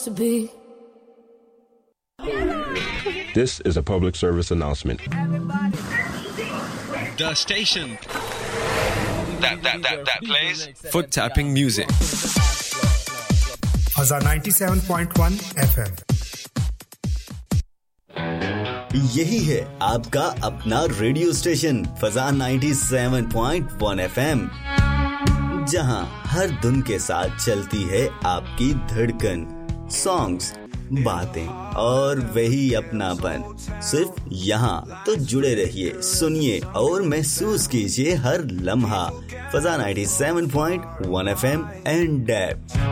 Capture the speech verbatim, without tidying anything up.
supposed to be. This is a public service announcement. The station that that that that plays foot tapping music. Fazza ninety-seven point one F M. यही है आपका अपना radio station फजा ninety-seven point one F M, जहां हर धुन के साथ चलती है आपकी धड़कन, सॉन्ग्स, बातें और वही अपनापन। सिर्फ यहाँ तो जुड़े रहिए, सुनिए और महसूस कीजिए हर लम्हा। फजा ninety-seven point one F M and dab.